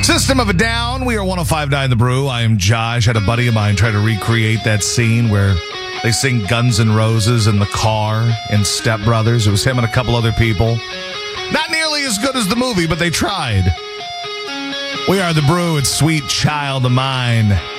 System of a Down. We are 105.9 The Brew. I am Josh. I had a buddy of mine try to recreate that scene where they sing Guns N' Roses in the car in Step Brothers. It was him and a couple other people. Not nearly as good as the movie, but they tried. We are The Brew. It's Sweet Child of Mine.